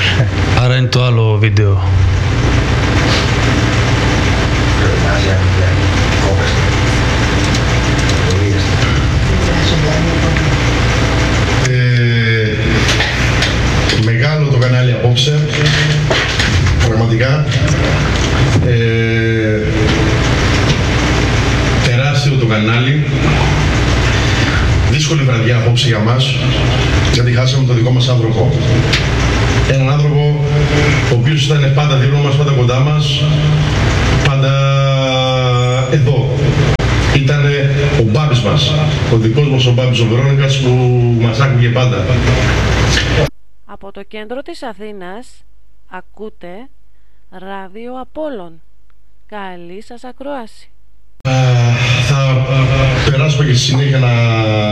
Άρα είναι το άλλο βίντεο. Μεγάλο το κανάλι απόψε, πραγματικά. Τεράστιο το κανάλι. Δύσκολη βραδιά απόψε για μας, γιατί χάσαμε το δικό μας άνθρωπο. Έναν άνθρωπο ο οποίος ήταν πάντα δίπλα μας, πάντα κοντά μας, πάντα εδώ. Ήτανε ο Μπάμπης μας, ο δικός μας ο Μπάμπης ο Βερόνικας που μας άκουγε πάντα. Από το κέντρο της Αθήνας ακούτε Ράδιο Απόλλων. Καλή σας ακρόαση. Θα περάσουμε και στη συνέχεια να